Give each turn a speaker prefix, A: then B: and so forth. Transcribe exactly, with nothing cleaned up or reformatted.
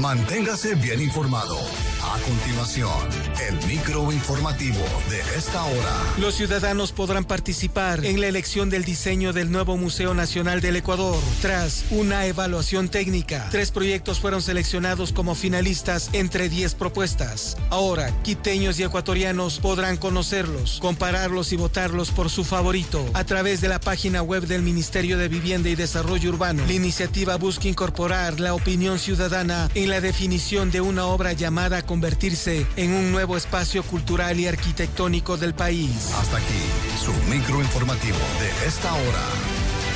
A: Manténgase bien informado. A continuación, el microinformativo de esta hora.
B: Los ciudadanos podrán participar en la elección del diseño del nuevo Museo Nacional del Ecuador. Tras una evaluación técnica, tres proyectos fueron seleccionados como finalistas entre diez propuestas. Ahora, quiteños y ecuatorianos podrán conocerlos, compararlos y votarlos por su favorito a través de la página web del Ministerio de Vivienda y Desarrollo Urbano. La iniciativa busca incorporar la opinión ciudadana en la definición de una obra llamada convertirse en un nuevo espacio cultural y arquitectónico del país.
A: Hasta aquí, su microinformativo de esta hora.